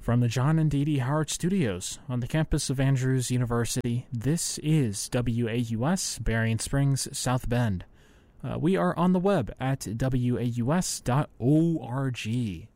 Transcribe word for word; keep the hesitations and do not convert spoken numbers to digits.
From the John and Dee Dee Howard Studios on the campus of Andrews University, this is W A U S, Berrien Springs, South Bend. Uh, we are on the web at W A U S dot org.